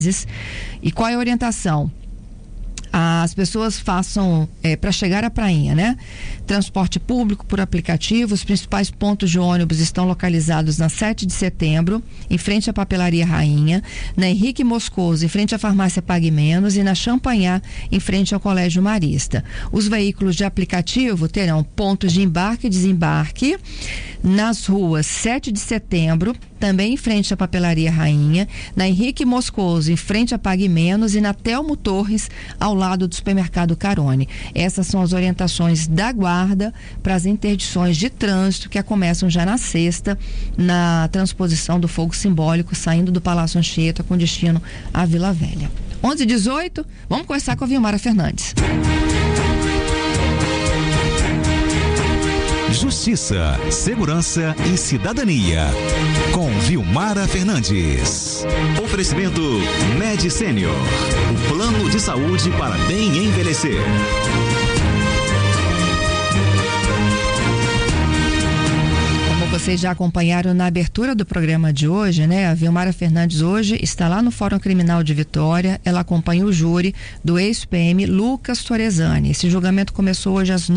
E qual é a orientação? As pessoas façam, para chegar à prainha, né? Transporte público por aplicativo. Os principais pontos de ônibus estão localizados na 7 de setembro, em frente à Papelaria Rainha, na Henrique Moscoso, em frente à Farmácia Pague Menos, e na Champanhar, em frente ao Colégio Marista. Os veículos de aplicativo terão pontos de embarque e desembarque nas ruas 7 de setembro, também em frente à Papelaria Rainha, na Henrique Moscoso, em frente a Pague Menos, e na Telmo Torres, ao lado do supermercado Carone. Essas são as orientações da Guarda para as interdições de trânsito que começam já na sexta, na transposição do fogo simbólico, saindo do Palácio Anchieta com destino à Vila Velha. 11h18, vamos conversar com a Vilmara Fernandes. Justiça, Segurança e Cidadania, com Vilmara Fernandes. Oferecimento Med Senior, o plano de saúde para bem envelhecer. Vocês já acompanharam na abertura do programa de hoje, né? A Vilmara Fernandes hoje está lá no Fórum Criminal de Vitória. Ela acompanha o júri do ex-PM Lucas Torresani. Esse julgamento começou hoje às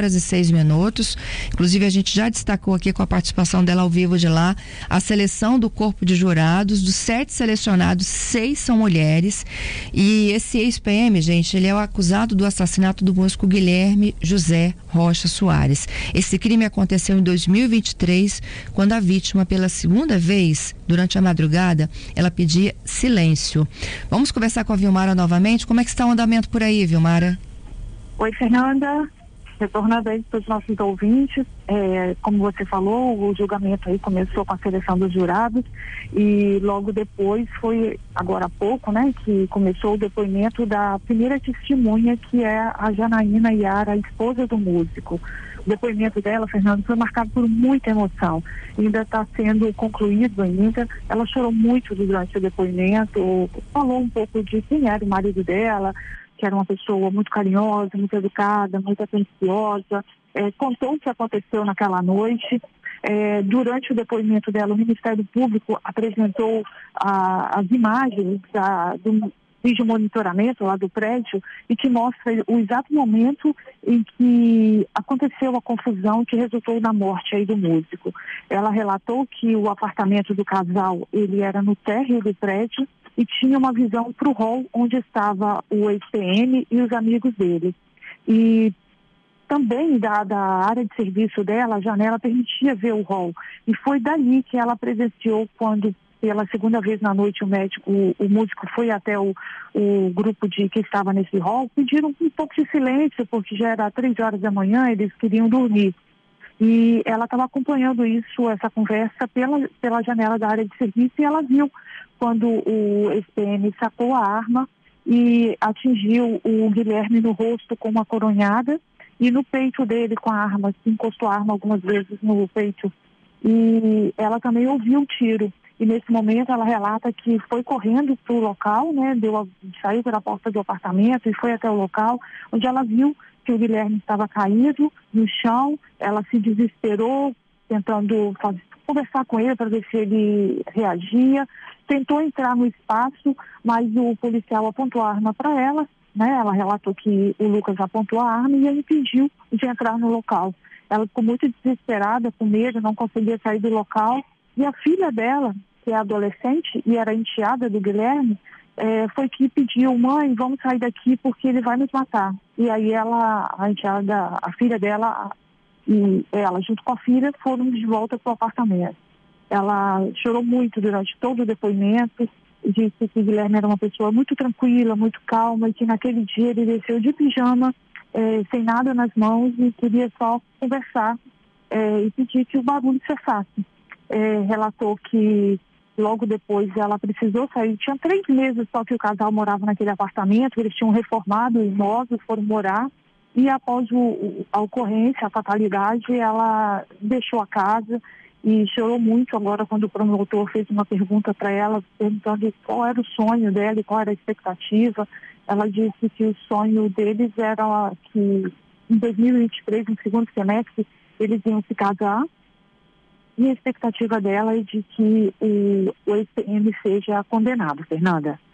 9h06. Inclusive, a gente já destacou aqui com a participação dela ao vivo de lá a seleção do corpo de jurados. Dos 7 selecionados, 6 são mulheres. E esse ex-PM, gente, ele é o acusado do assassinato do músico Guilherme José Rocha Soares. Esse crime aconteceu em 2023, quando a vítima, pela segunda vez, durante a madrugada, ela pedia silêncio. Vamos conversar com a Vilmara novamente. Como é que está o andamento por aí, Vilmara? Oi, Fernanda. Retornando aí para os nossos ouvintes, como você falou, o julgamento aí começou com a seleção dos jurados e logo depois foi, agora há pouco, né, que começou o depoimento da primeira testemunha, que é a Janaína Yara, a esposa do músico. O depoimento dela, Fernando, foi marcado por muita emoção. Ainda está sendo concluído ainda. Ela chorou muito durante o depoimento, falou um pouco de quem era o marido dela, que era uma pessoa muito carinhosa, muito educada, muito atenciosa, contou o que aconteceu naquela noite. Durante o depoimento dela, o Ministério Público apresentou as imagens do vídeo monitoramento lá do prédio e que mostra o exato momento em que aconteceu a confusão que resultou na morte aí do músico. Ela relatou que o apartamento do casal, ele era no térreo do prédio e tinha uma visão para o hall onde estava o ex-PM e os amigos dele. E também da área de serviço dela, a janela permitia ver o hall. E foi dali que ela presenciou quando, pela segunda vez na noite, o músico foi até o grupo que estava nesse hall, pediram um pouco de silêncio, porque já era 3h da manhã, eles queriam dormir. E ela estava acompanhando essa conversa pela janela da área de serviço, e ela viu quando o ex-PM sacou a arma e atingiu o Guilherme no rosto com uma coronhada e no peito dele com a arma, encostou a arma algumas vezes no peito. E ela também ouviu o tiro. E nesse momento ela relata que foi correndo para o local, né, saiu pela porta do apartamento e foi até o local, onde ela viu que o Guilherme estava caído no chão. Ela se desesperou, tentando conversar com ele para ver se ele reagia. Tentou entrar no espaço, mas o policial apontou a arma para ela, né? Ela relatou que o Lucas apontou a arma e ele impediu de entrar no local. Ela ficou muito desesperada, com medo, não conseguia sair do local. E a filha dela, que é adolescente e era enteada do Guilherme, foi que pediu: mãe, vamos sair daqui porque ele vai nos matar. E aí a filha dela e ela, junto com a filha, foram de volta para o apartamento. Ela chorou muito durante todo o depoimento, disse que o Guilherme era uma pessoa muito tranquila, muito calma, e que naquele dia ele desceu de pijama, sem nada nas mãos, e queria só conversar e pedir que o barulho cessasse. Relatou que logo depois ela precisou sair. Tinha 3 meses só que o casal morava naquele apartamento, eles tinham reformado o imóvel, foram morar, e após a ocorrência, a fatalidade, ela deixou a casa e chorou muito agora quando o promotor fez uma pergunta para ela, perguntando qual era o sonho dela e qual era a expectativa. Ela disse que o sonho deles era que em 2023, no segundo semestre, eles iam se casar, e a expectativa dela é de que o ex-PM seja condenado, Fernanda.